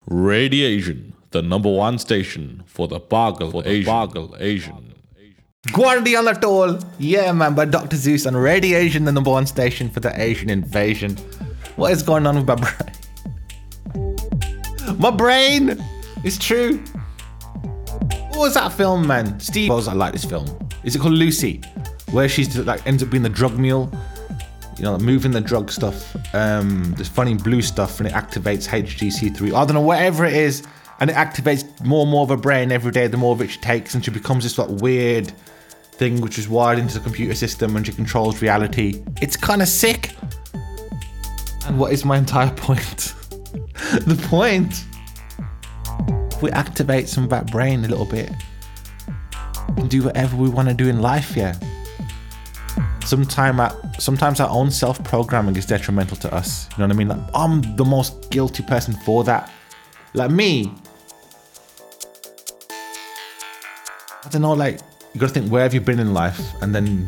Radiation, the number one station for the Bargle Asian. Guardi on the toll. Yeah, man, by Dr. Zeus on Radiation, the number one station for the Asian invasion. What is going on with my brain? My brain! It's true. What was that film, man? Steve, I like this film. Is it called Lucy? Where she's like ends up being the drug mule. You know, moving the drug stuff. This funny blue stuff, and it activates HGC3. I don't know, whatever it is, and it activates more and more of her brain every day. The more of it she takes, and she becomes this like weird thing which is wired into the computer system, and she controls reality. It's kind of sick. And what is my entire point? The point. If we activate some of that brain a little bit, we can do whatever we want to do in life. Yeah. Sometimes our own self-programming is detrimental to us. You know what I mean? Like, I'm the most guilty person for that. Like me, I don't know, like, you gotta think, where have you been in life? And then,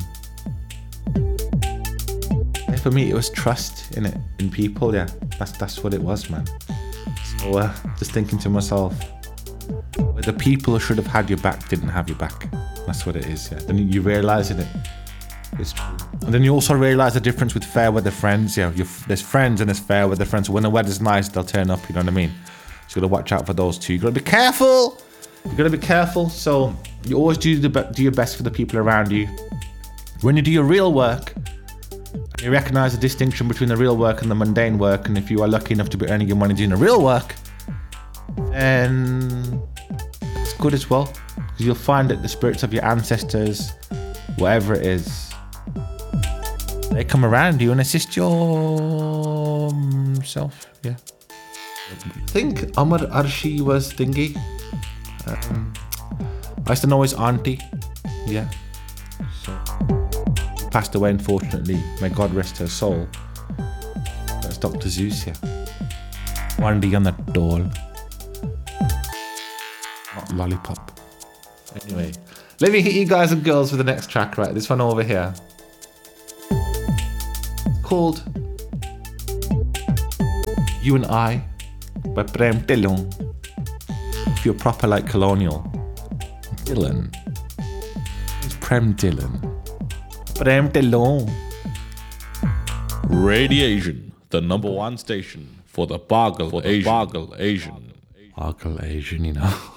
for me, it was trust in it, in people, yeah. That's what it was, man. So, just thinking to myself, the people who should have had your back didn't have your back. That's what it is, yeah. Then you realise it. It's true. And then you also realise the difference with fair weather friends. Yeah, there's friends and there's fair weather friends. So when the weather's nice, they'll turn up, you know what I mean? So you gotta watch out for those two. You gotta be careful. You gotta be careful. So you always do your best for the people around you. When you do your real work, you recognise the distinction between the real work and the mundane work. And if you are lucky enough to be earning your money doing the real work, then it's good as well. Because you'll find that the spirits of your ancestors, whatever it is, they come around you and assist yourself. Yeah. I think Ahmad Arshi was thingy. I used to know his auntie. Yeah. So passed away, unfortunately. May God rest her soul. That's Dr. Zeus, yeah. Wandy on the doll. Not lollipop. Anyway, let me hit you guys and girls with the next track, right? This one over here. Called You and I by Prem Dillon. If you're proper like colonial. Dillon. It's Prem Dillon. Prem Dillon. Radiation, the number one station for the Bargle Asian. Bargle Asian, you know.